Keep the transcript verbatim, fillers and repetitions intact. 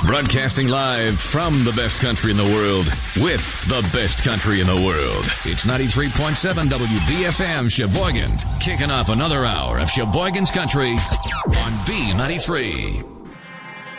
Broadcasting live from the best country in the world with the best country in the world. It's ninety-three point seven W B F M Sheboygan, kicking off another hour of Sheboygan's Country on B ninety-three.